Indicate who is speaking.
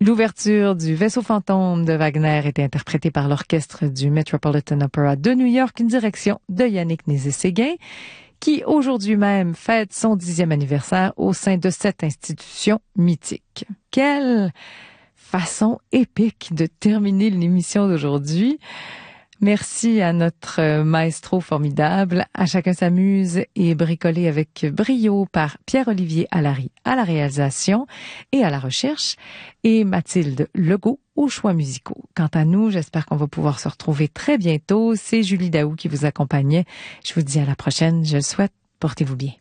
Speaker 1: L'ouverture du Vaisseau fantôme de Wagner était interprétée par l'orchestre du Metropolitan Opera de New York, une direction de Yannick Nézet-Séguin, qui aujourd'hui même fête son 10e anniversaire au sein de cette institution mythique. Quelle façon épique de terminer l'émission d'aujourd'hui. Merci à notre maestro formidable. À chacun s'amuse et bricolé avec brio par Pierre-Olivier Allary à la réalisation et à la recherche et Mathilde Legault aux choix musicaux. Quant à nous, j'espère qu'on va pouvoir se retrouver très bientôt. C'est Julie Daou qui vous accompagnait. Je vous dis à la prochaine. Je le souhaite. Portez-vous bien.